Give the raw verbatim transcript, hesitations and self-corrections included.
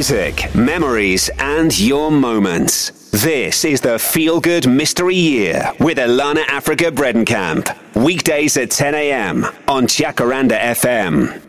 music, memories, and your moments. This is the Feel Good Mystery Year with Ilana Africa Bredenkamp. Weekdays at ten a.m. on Jacaranda F M.